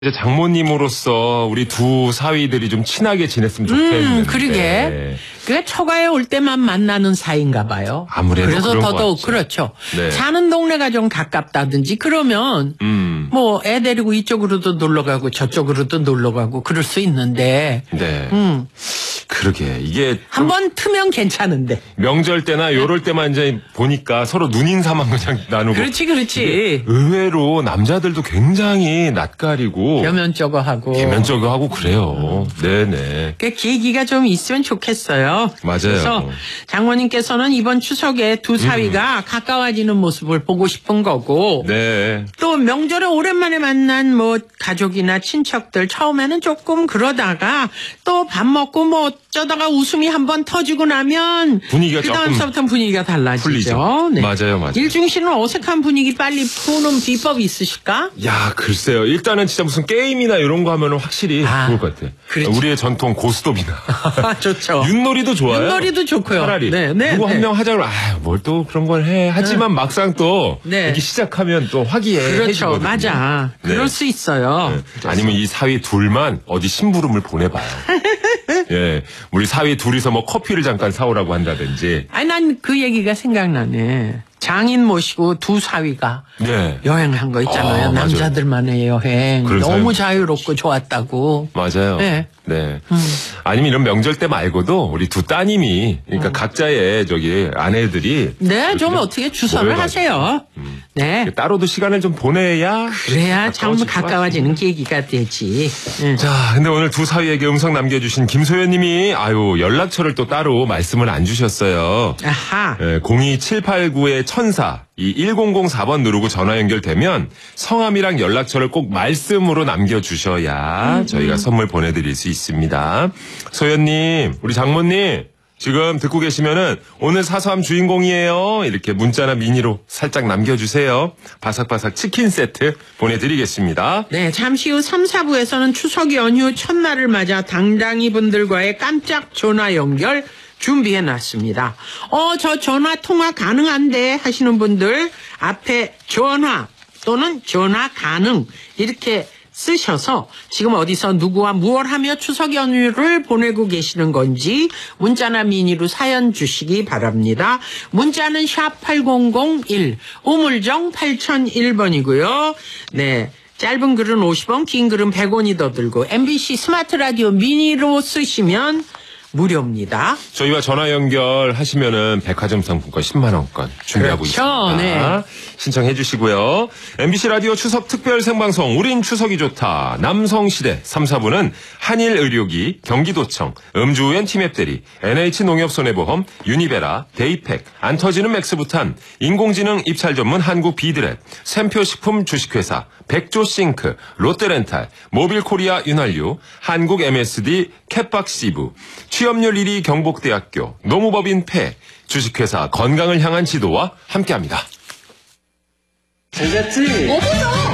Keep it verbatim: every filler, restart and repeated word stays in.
이제 장모님으로서 우리 두 사위들이 좀 친하게 지냈으면 좋겠는데. 음, 그러게. 그게 처가에 올 때만 만나는 사이인가 봐요. 아무래도 그래서 그런 더더욱 것 같죠. 그렇죠. 네. 사는 동네가 좀 가깝다든지 그러면 음. 뭐 애 데리고 이쪽으로도 놀러 가고 저쪽으로도 놀러 가고 그럴 수 있는데. 네. 음. 그러게 이게 한번 트면 괜찮은데. 명절 때나 요럴 때만 이제 보니까 서로 눈인사만 그냥 나누고. 그렇지, 그렇지. 의외로 남자들도 굉장히 낯가리고 겸연쩍어하고. 개면적하고 그래요. 네네. 그 계기가 좀 있으면 좋겠어요. 맞아요. 그래서 장모님께서는 이번 추석에 두 사위가 음. 가까워지는 모습을 보고 싶은 거고. 네. 또 명절에 오랜만에 만난 뭐 가족이나 친척들 처음에는 조금 그러다가 또 밥 먹고 뭐 어쩌다가 웃음이 한번 터지고 나면 분위기가 그 조금 다음서부터 분위기가 달라지죠. 풀리죠. 네. 맞아요, 맞아요. 일중 씨는 어색한 분위기 빨리 푸는 비법이 있으실까? 야, 글쎄요. 일단은 진짜 무슨 게임이나 이런 거 하면은 확실히 아, 좋을 것 같아. 그렇죠. 우리의 전통 고스톱이나. 좋죠. 윷놀이도 좋아요. 윷놀이도 좋고요. 차라리. 네, 네, 누구 네. 한 명 하자고, 아, 뭘 또 그런 걸 해. 하지만 막상 또 네. 이렇게 시작하면 또 화기애애해지거든요. 그렇죠. 맞아. 네. 그럴 수 있어요. 네. 아니면 이 사위 둘만 어디 심부름을 보내봐요. 예, 우리 사위 둘이서 뭐 커피를 잠깐 사오라고 한다든지. 아니 난 그 얘기가 생각나네. 장인 모시고 두 사위가 네. 여행한 거 있잖아요. 아, 맞아요. 남자들만의 여행. 그런 너무 사연. 자유롭고 좋았다고. 맞아요. 네. 네. 음. 아니면 이런 명절 때 말고도 우리 두 따님이, 그러니까 음. 각자의 저기 아내들이. 네, 좀 어떻게 주선을 모여가지고. 하세요. 음. 네. 따로도 시간을 좀 보내야. 그래야 참 가까워질 것 가까워지는 계기가 되지. 응. 자, 근데 오늘 두 사위에게 음성 남겨주신 김소연님이, 아유, 연락처를 또 따로 말씀을 안 주셨어요. 아하. 예, 공이칠팔구의 천사, 이 일공공사 번 누르고 전화 연결되면 성함이랑 연락처를 꼭 말씀으로 남겨주셔야 음, 저희가 음. 선물 보내드릴 수 있습니다. 소연님, 우리 장모님, 지금 듣고 계시면은 오늘 사서함 주인공이에요. 이렇게 문자나 미니로 살짝 남겨주세요. 바삭바삭 치킨 세트 보내드리겠습니다. 네, 잠시 후 삼, 사부에서는 추석 연휴 첫날을 맞아 당당히 분들과의 깜짝 전화 연결 준비해놨습니다. 어, 저 전화 통화 가능한데 하시는 분들 앞에 전화 또는 전화 가능 이렇게 쓰셔서 지금 어디서 누구와 무얼 하며 추석 연휴를 보내고 계시는 건지 문자나 미니로 사연 주시기 바랍니다. 문자는 샵 팔공공일, 우물정 팔공공일 번이고요. 네. 짧은 글은 오십 원, 긴 글은 백 원이 더 들고 엠비씨 스마트 라디오 미니로 쓰시면 무료입니다. 저희와 전화 연결하시면은 백화점 상품권 십만 원권 준비하고 그렇죠, 있습니다. 네. 신청해 주시고요. 엠비씨 라디오 추석 특별 생방송 우린 추석이 좋다. 남성시대 삼, 사부는 한일의료기, 경기도청, 음주우연 티맵대리, 엔에이치농협손해보험, 유니베라, 데이팩, 안 터지는 맥스부탄, 인공지능 입찰 전문 한국 비드랩, 샘표식품 주식회사, 백조싱크, 롯데렌탈, 모빌코리아 윤활유, 한국 엠에스디, 캣박시브, 취업률 일 위 경북대학교, 노무법인 폐, 주식회사 건강을 향한 지도와 함께합니다. 잘 잤지? 어머나!